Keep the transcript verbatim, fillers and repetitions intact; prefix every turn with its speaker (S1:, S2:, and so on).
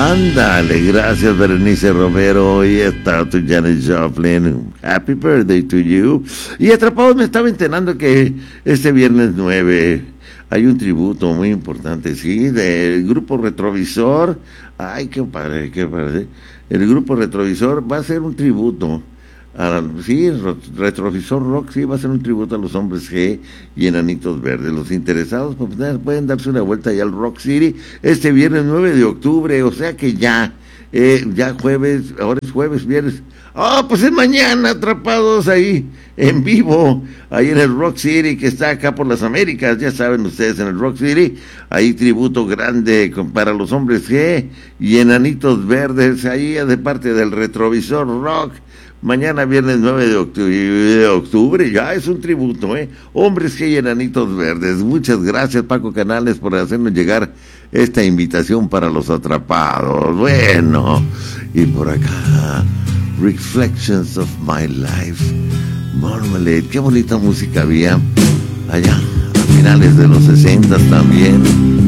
S1: Ándale, gracias Berenice Romero. Hoy está tu Janis Joplin. Happy birthday to you. Y Atrapados, me estaba enterando que este viernes nueve hay un tributo muy importante, sí, del grupo Retrovisor. Ay, qué padre, qué padre. El grupo Retrovisor va a hacer un tributo. A, sí, Retrovisor Rock, sí, va a ser un tributo a los Hombres G y Enanitos Verdes. Los interesados pues, pueden darse una vuelta allá al Rock City este viernes nueve de octubre, o sea que ya, eh, ya jueves, ahora es jueves, viernes. Ah, oh, pues es mañana, Atrapados ahí, en vivo, ahí en el Rock City, que está acá por las Américas, ya saben ustedes, en el Rock City, ahí tributo grande para los Hombres G y Enanitos Verdes, ahí de parte del Retrovisor Rock. Mañana viernes nueve de octubre, de octubre, ya es un tributo, ¿eh? Hombres G y Enanitos Verdes. Muchas gracias, Paco Canales, por hacernos llegar esta invitación para los Atrapados. Bueno, y por acá, Reflections of My Life, Marmalade. Qué bonita música había allá, a finales de los sesentas también.